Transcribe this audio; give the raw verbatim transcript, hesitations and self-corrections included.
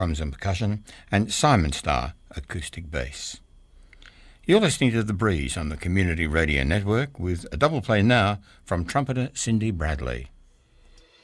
drums and percussion, and Simon Starr, acoustic bass. You're listening to The Breeze on the Community Radio Network with a double play now from trumpeter Cindy Bradley.